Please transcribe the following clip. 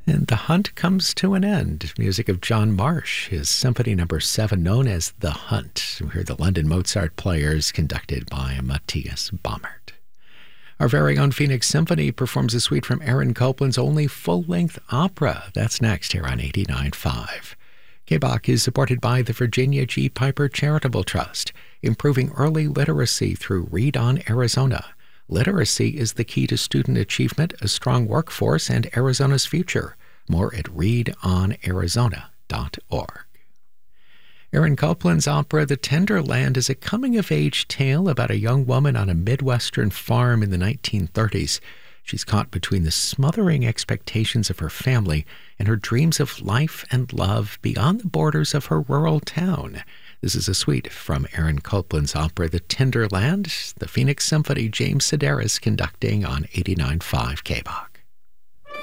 And The Hunt comes to an end. Music of John Marsh, his Symphony No. 7, known as The Hunt. We hear the London Mozart Players, conducted by Matthias Baumert. Our very own Phoenix Symphony performs a suite from Aaron Copland's only full-length opera. That's next here on 89.5. KBOC is supported by the Virginia G. Piper Charitable Trust, improving early literacy through Read on Arizona. Literacy is the key to student achievement, a strong workforce, and Arizona's future. More at readonarizona.org. Aaron Copland's opera The Tender Land is a coming-of-age tale about a young woman on a Midwestern farm in the 1930s. She's caught between the smothering expectations of her family and her dreams of life and love beyond the borders of her rural town. This is a suite from Aaron Copland's opera The Tender Land, the Phoenix Symphony, James Sedaris conducting on 89.5 KBOC.